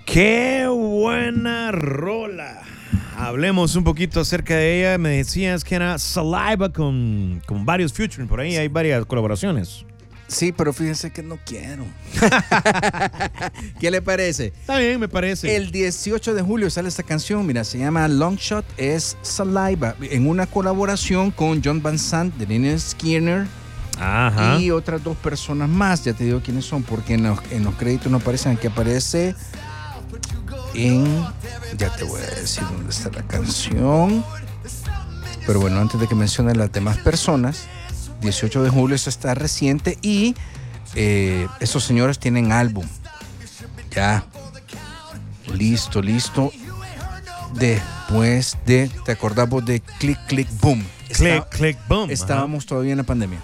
¡Qué buena rola! Hablemos un poquito acerca de ella. Me decías que era Saliva con varios featuring. Por ahí hay varias colaboraciones. Sí, pero fíjense que no quiero. ¿Qué le parece? Está bien, me parece. El 18 de julio sale esta canción, mira, se llama Long Shot, es Saliva, en una colaboración con John Van Sant de Lynyrd Skynyrd. Ajá. Y otras dos personas más, ya te digo quiénes son, porque en los créditos no aparecen, aquí aparece ya te voy a decir dónde está la canción. Pero bueno, antes de que mencione las demás personas, 18 de julio, eso está reciente y estos señores tienen álbum. Ya. Listo. Después de, ¿te acordamos de Click, Click, Boom? Click, Boom. Estábamos todavía en la pandemia.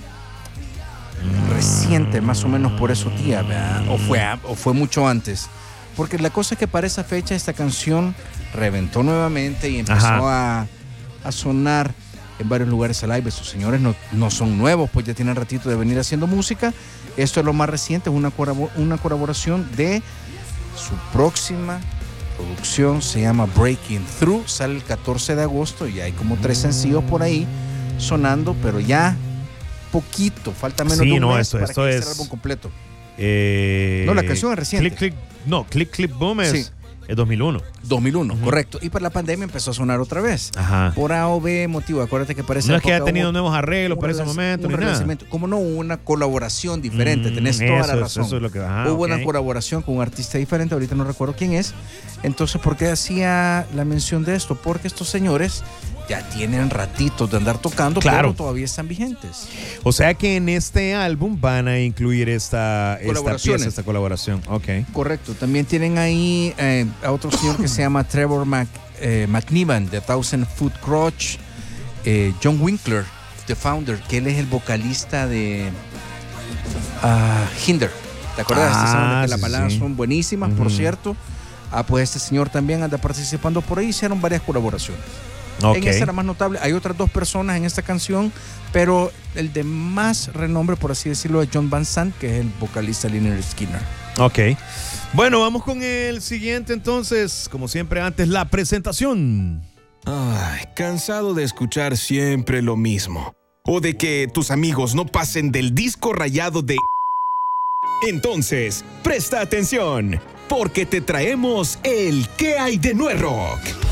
Reciente, más o menos por esos días, ¿verdad? O fue mucho antes. Porque la cosa es que para esa fecha esta canción reventó nuevamente y empezó a sonar en varios lugares al live. Estos señores no son nuevos, pues ya tienen ratito de venir haciendo música. Esto es lo más reciente, es una colaboración de su próxima producción, se llama Breaking Through, sale el 14 de agosto y hay como 3 sencillos por ahí sonando, pero ya poquito, falta menos de un mes para que esté el álbum completo. No, la canción es reciente. Click, Boom es 2001. 2001, correcto. Y para la pandemia empezó a sonar otra vez. Ajá. Por A o B motivo. Acuérdate que parece. No es que haya tenido nuevos arreglos para ese momento, ni nada. Como no hubo una colaboración diferente, tenés toda la razón. Eso es lo que, hubo una colaboración con un artista diferente, ahorita no recuerdo quién es. Entonces, ¿por qué hacía la mención de esto? Porque estos señores ya tienen ratitos de andar tocando, pero todavía están vigentes. O sea que en este álbum van a incluir esta colaboración. Okay. Correcto. También tienen ahí a otro señor que se llama Trevor McNiven de Thousand Foot Crotch, John Winkler, The Founder, que él es el vocalista de Hinder. ¿Te acuerdas? Las baladas son buenísimas, por cierto. Pues este señor también anda participando por ahí. Hicieron varias colaboraciones. En esta era más notable. Hay otras dos personas en esta canción, pero el de más renombre, por así decirlo, es John Van Sant, que es el vocalista de Lynyrd Skynyrd. Ok. Bueno, vamos con el siguiente entonces. Como siempre, antes la presentación. Ay, cansado de escuchar siempre lo mismo. O de que tus amigos no pasen del disco rayado de... Entonces, presta atención, porque te traemos el ¿Qué hay de Nue Rock?